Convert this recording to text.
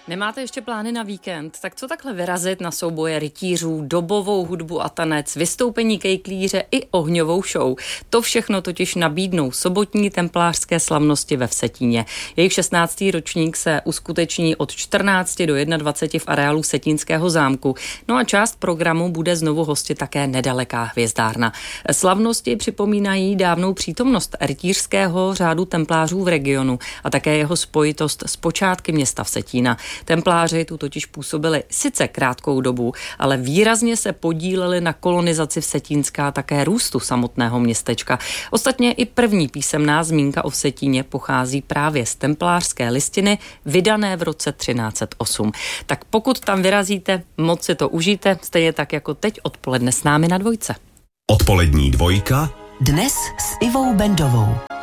Nemáte ještě plány na víkend? Tak co takhle vyrazit na souboje rytířů, dobovou hudbu a tanec, vystoupení kejklíře i ohňovou show? To všechno totiž nabídnou sobotní templářské slavnosti ve Vsetíně. Jejich 16. ročník se uskuteční od 14 do 21 v areálu Vsetínského zámku. No a část programu bude znovu hostit také nedaleká hvězdárna. Slavnosti připomínají dávnou přítomnost rytířského řádu templářů v regionu a také jeho spojitost s počátky města Vsetína. Templáři tu totiž působili sice krátkou dobu, ale výrazně se podíleli na kolonizaci Vsetínska a také růstu samotného městečka. Ostatně i první písemná zmínka o Vsetíně pochází právě z templářské listiny, vydané v roce 1308. Tak pokud tam vyrazíte, moc si to užijte, stejně tak jako teď odpoledne s námi na Dvojce. Odpolední dvojka dnes s Ivou Bendovou.